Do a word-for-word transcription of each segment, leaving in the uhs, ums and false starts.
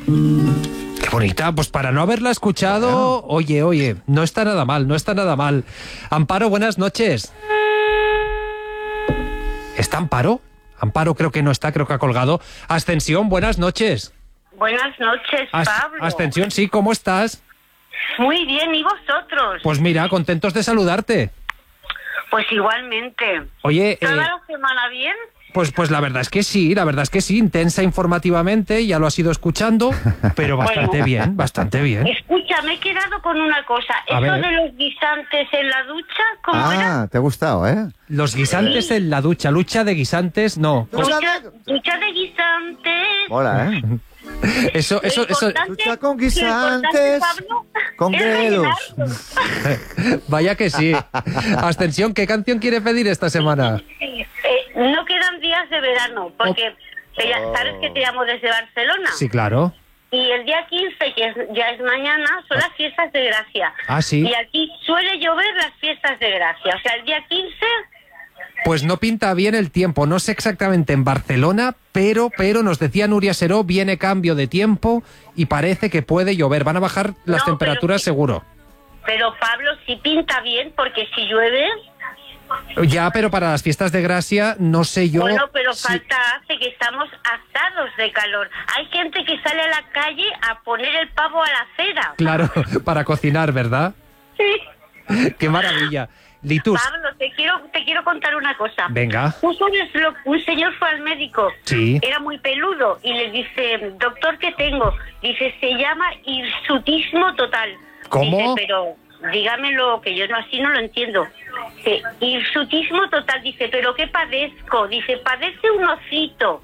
Qué bonita, pues para no haberla escuchado, oye, oye, no está nada mal, no está nada mal. Amparo, buenas noches. ¿Está Amparo? Amparo creo que no está, creo que ha colgado. Ascensión, buenas noches. Buenas noches, As- Pablo. Ascensión, sí, ¿cómo estás? Muy bien, ¿y vosotros? Pues mira, contentos de saludarte. Pues igualmente. Oye, ¿Toda eh, la semana bien? pues, pues la verdad es que sí, la verdad es que sí, intensa informativamente, ya lo has ido escuchando, pero bastante Bueno. bien, bastante bien. Escucha, me he quedado con una cosa. A Eso ver. de los guisantes en la ducha, ¿cómo era? Ah, te ha gustado, ¿eh? Los guisantes en la ducha, lucha de guisantes, no. Ducha, ducha de guisantes. Hola, ¿eh? Eso, eso, Lo eso, importante- Ducha con lo importante, guisantes, Pablo, con es grelos. rellenarlo. vaya que sí. Ascensión, ¿qué canción quiere pedir esta semana? Eh, no quedan días de verano, porque te ya- sabes que te llamo desde Barcelona. Sí, claro. Y el día quince, que es- ya es mañana, son las fiestas de Gracia. Ah, sí. Y aquí suele llover las fiestas de Gracia. O sea, el día quince, Pues no pinta bien el tiempo, no sé exactamente en Barcelona, pero, pero nos decía Nuria Seró, viene cambio de tiempo y parece que puede llover. Van a bajar las No, temperaturas pero- seguro. pero Pablo, sí pinta bien, porque si llueve, Ya, pero para las fiestas de Gracia no sé yo. bueno, pero si- falta hace que estamos asados de calor. Hay gente que sale a la calle a poner el pavo a la acera. Claro, para cocinar, ¿verdad? Sí. Qué maravilla. Litus, Pablo, te quiero, te quiero contar una cosa. venga. Un señor, un señor fue al médico, Sí. era muy peludo, y le dice, doctor, ¿qué tengo? Dice, se llama hirsutismo total. ¿Cómo? Dice, pero dígamelo, que yo no así no lo entiendo. Dice, hirsutismo total, dice, ¿pero qué padezco? Dice, padece un osito.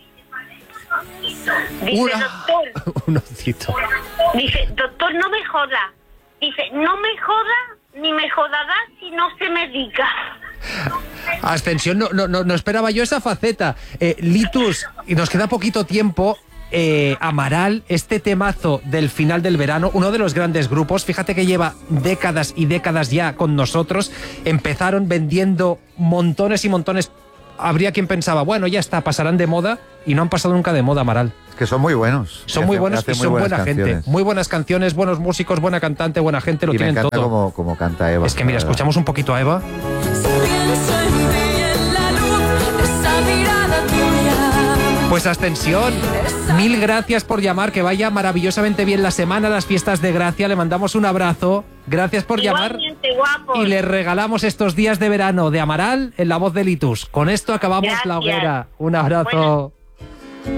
Dice, Una- doctor, Un osito. dice, doctor, no me joda. Dice, no me joda, ni me jodará si no se medica. Ascensión, no, no, no, no esperaba yo esa faceta. Eh, Litus, y nos queda poquito tiempo. Eh, Amaral, este temazo del final del verano, uno de los grandes grupos, fíjate que lleva décadas y décadas ya con nosotros. Empezaron vendiendo montones y montones. Habría quien pensaba, bueno, ya está, pasarán de moda, y no han pasado nunca de moda, Amaral. Es que son muy buenos. Son Y muy hacen- buenos y hacen muy son buenas buena gente. canciones. Muy buenas canciones, buenos músicos, buena cantante, buena gente, lo Y me tienen encanta todo. como, como canta Eva. Es que mira, la verdad. escuchamos un poquito a Eva. Si pienso en ti en la luz de esa mirada tuya. Pues Ascensión, mil gracias por llamar, que vaya maravillosamente bien la semana, las fiestas de Gracia, le mandamos un abrazo, gracias por llamar Igualmente, guapo. y le regalamos estos días de verano de Amaral en la voz de Litus. Con esto acabamos la Gracias. hoguera. Un abrazo. Buenas-